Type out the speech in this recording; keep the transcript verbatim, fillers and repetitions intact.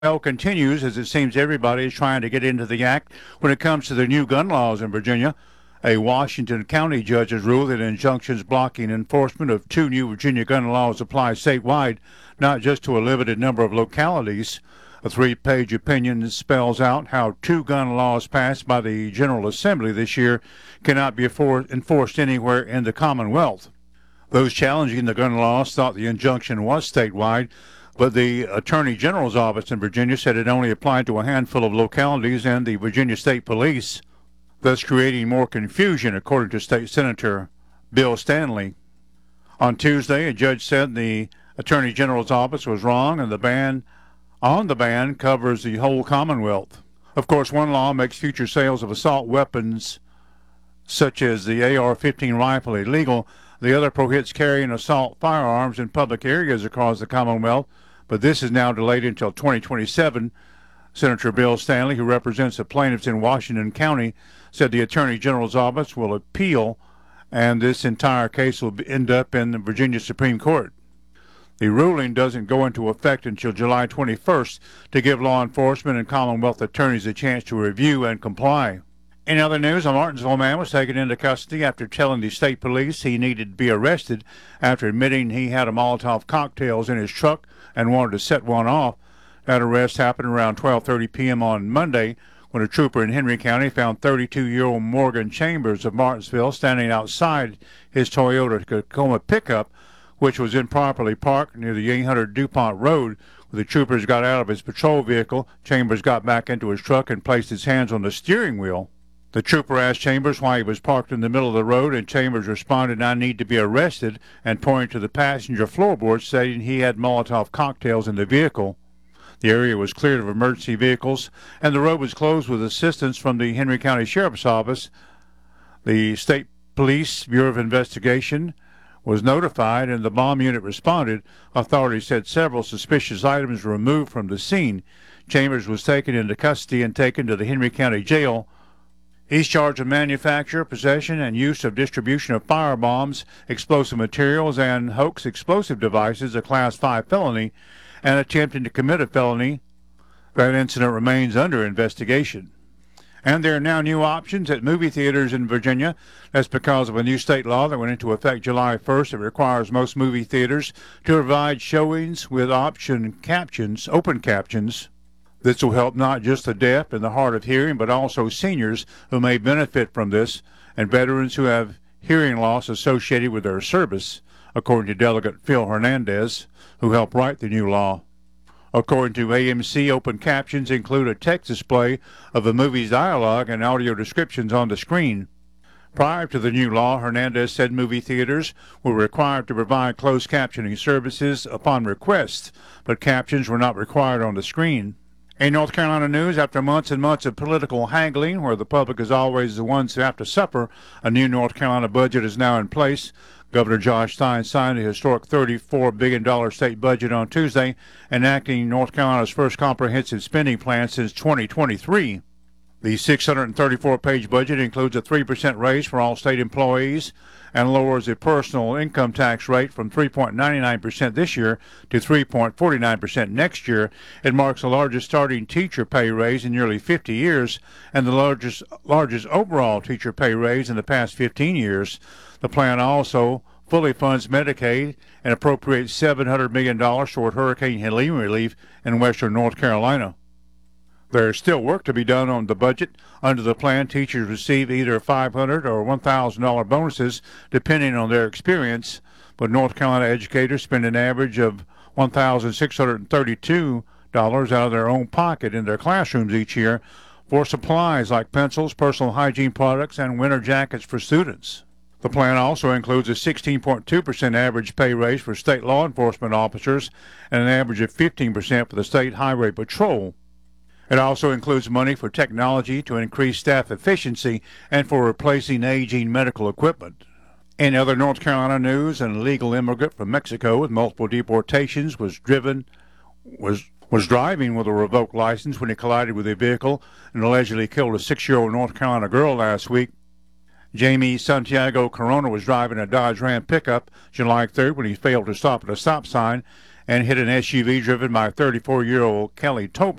Well, continues as it seems everybody is trying to get into the act when it comes to the new gun laws in Virginia. A Washington County judge has ruled that injunctions blocking enforcement of two new Virginia gun laws apply statewide, not just to a limited number of localities. A three-page opinion spells out how two gun laws passed by the General Assembly this year cannot be enforced anywhere in the Commonwealth. Those challenging the gun laws thought the injunction was statewide, but the Attorney General's office in Virginia said it only applied to a handful of localities and the Virginia State Police, thus creating more confusion, according to State Senator Bill Stanley. On Tuesday, a judge said the Attorney General's office was wrong and the ban on the ban covers the whole Commonwealth. Of course, one law makes future sales of assault weapons, such as the A R fifteen rifle, illegal. The other prohibits carrying assault firearms in public areas across the Commonwealth, but this is now delayed until twenty twenty-seven. Senator Bill Stanley, who represents the plaintiffs in Washington County, said the Attorney General's office will appeal, and this entire case will end up in the Virginia Supreme Court. The ruling doesn't go into effect until July twenty-first to give law enforcement and Commonwealth attorneys a chance to review and comply. In other news, a Martinsville man was taken into custody after telling the state police he needed to be arrested after admitting he had a Molotov cocktails in his truck and wanted to set one off. That arrest happened around twelve thirty p.m. on Monday when a trooper in Henry County found thirty-two-year-old Morgan Chambers of Martinsville standing outside his Toyota Tacoma pickup, which was improperly parked near the eight hundred DuPont Road. When the troopers got out of his patrol vehicle, Chambers got back into his truck and placed his hands on the steering wheel. The trooper asked Chambers why he was parked in the middle of the road, and Chambers responded, "I need to be arrested," and pointed to the passenger floorboard, stating he had Molotov cocktails in the vehicle. The area was cleared of emergency vehicles, and the road was closed with assistance from the Henry County Sheriff's Office. The State Police Bureau of Investigation was notified, and the bomb unit responded. Authorities said several suspicious items were removed from the scene. Chambers was taken into custody and taken to the Henry County Jail. He's charged with manufacture, possession, and use of distribution of firebombs, explosive materials, and hoax explosive devices, a Class five felony, and attempting to commit a felony. That incident remains under investigation. And there are now new options at movie theaters in Virginia. That's because of a new state law that went into effect July first. It requires most movie theaters to provide showings with option captions, open captions. This will help not just the deaf and the hard of hearing, but also seniors who may benefit from this, and veterans who have hearing loss associated with their service, according to Delegate Phil Hernandez, who helped write the new law. According to A M C, open captions include a text display of the movie's dialogue and audio descriptions on the screen. Prior to the new law, Hernandez said movie theaters were required to provide closed captioning services upon request, but captions were not required on the screen. In North Carolina news, after months and months of political haggling, where the public is always the ones who have to suffer, a new North Carolina budget is now in place. Governor Josh Stein signed a historic thirty-four billion dollars state budget on Tuesday, enacting North Carolina's first comprehensive spending plan since twenty twenty-three. The six hundred thirty-four page budget includes a three percent raise for all state employees and lowers the personal income tax rate from three point nine nine percent this year to three point four nine percent next year. It marks the largest starting teacher pay raise in nearly fifty years and the largest largest overall teacher pay raise in the past fifteen years. The plan also fully funds Medicaid and appropriates seven hundred million dollars toward Hurricane Helene relief in western North Carolina. There is still work to be done on the budget. Under the plan, teachers receive either five hundred dollars or one thousand dollars bonuses, depending on their experience. But North Carolina educators spend an average of one thousand six hundred thirty-two dollars out of their own pocket in their classrooms each year for supplies like pencils, personal hygiene products, and winter jackets for students. The plan also includes a sixteen point two percent average pay raise for state law enforcement officers and an average of fifteen percent for the State Highway Patrol. It also includes money for technology to increase staff efficiency and for replacing aging medical equipment. In other North Carolina news, an illegal immigrant from Mexico with multiple deportations was driven was was driving with a revoked license when he collided with a vehicle and allegedly killed a six-year-old North Carolina girl last week. Jamie Santiago Corona was driving a Dodge Ram pickup July third when he failed to stop at a stop sign and hit an S U V driven by thirty-four-year-old Kelly Tobler.